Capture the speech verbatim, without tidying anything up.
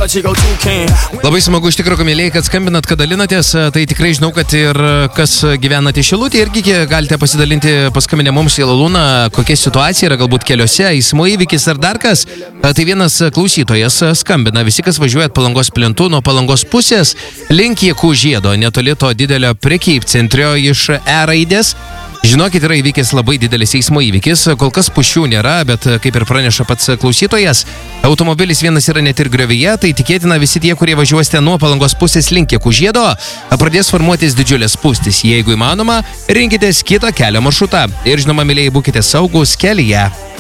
Labai smagu iš tikrųjų, mėlyjei, kad skambinat, kad dalinatės. Tai tikrai žinau, kad ir kas gyvenate Šilutėje, irgi galite pasidalinti paskambinę mums į Lalūną, kokia situacija yra galbūt keliuose, eismo įvykis ar dar kas. Tai vienas klausytojas skambina. Visi, kas važiuojat Palangos plentu nuo Palangos pusės, link Jakų žiedo, netoli to didelio prekybcentrio iš E raidės. Žinokit, yra įvykęs labai didelis eismo įvykis, kol kas pušių nėra, bet kaip ir praneša pats klausytojas, automobilis vienas yra net ir griovyje, tai tikėtina visi tie, kurie važiuosite nuo Palangos pusės link Jakų žiedo, pradės formuotis didžiulės spūstys. Jeigu įmanoma, rinkitės kitą kelio maršrutą ir žinoma, mėlyjei, būkite saugus kelyje.